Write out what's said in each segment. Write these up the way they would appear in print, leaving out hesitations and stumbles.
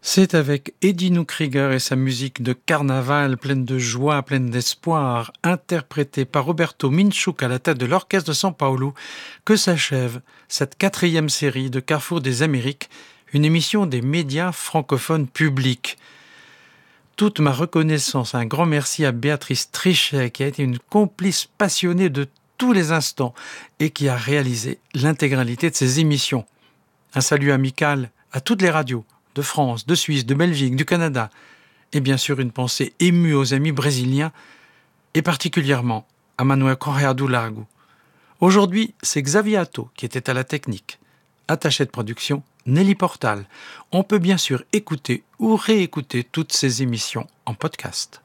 C'est avec Eddie Krieger et sa musique de carnaval pleine de joie, pleine d'espoir, interprétée par Roberto Minchuk à la tête de l'Orchestre de São Paulo, que s'achève cette 4e série de Carrefour des Amériques, une émission des médias francophones publics. Toute ma reconnaissance, un grand merci à Béatrice Trichet, qui a été une complice passionnée de tous les instants et qui a réalisé l'intégralité de ces émissions. Un salut amical à toutes les radios de France, de Suisse, de Belgique, du Canada, et bien sûr une pensée émue aux amis brésiliens, et particulièrement à Manuel Correa do Largo. Aujourd'hui, c'est Xavier Atto qui était à la technique. Attaché de production, Nelly Portal. On peut bien sûr écouter ou réécouter toutes ces émissions en podcast.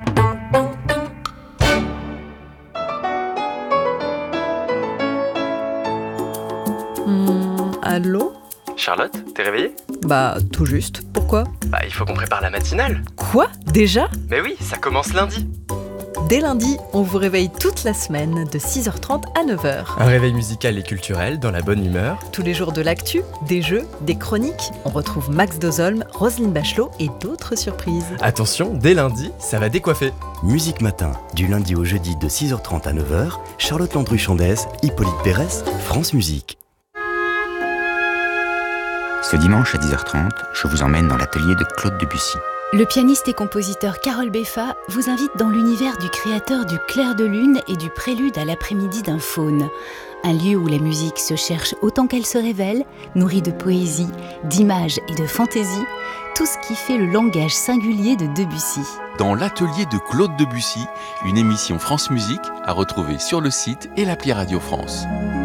Allô ? Charlotte, t'es réveillée ? Bah, tout juste. Pourquoi ? Bah, il faut qu'on prépare la matinale. Quoi ? Déjà ? Mais oui, ça commence lundi. Dès lundi, on vous réveille toute la semaine de 6h30 à 9h. Un réveil musical et culturel dans la bonne humeur. Tous les jours de l'actu, des jeux, des chroniques. On retrouve Max Dozolm, Roselyne Bachelot et d'autres surprises. Attention, dès lundi, ça va décoiffer. Musique Matin, du lundi au jeudi de 6h30 à 9h. Charlotte Landru-Chandès, Hippolyte Pérès, France Musique. Ce dimanche à 10h30, je vous emmène dans l'atelier de Claude Debussy. Le pianiste et compositeur Carole Beffa vous invite dans l'univers du créateur du Clair de Lune et du Prélude à l'après-midi d'un faune. Un lieu où la musique se cherche autant qu'elle se révèle, nourrie de poésie, d'images et de fantaisie, tout ce qui fait le langage singulier de Debussy. Dans l'atelier de Claude Debussy, une émission France Musique à retrouver sur le site et l'appli Radio France.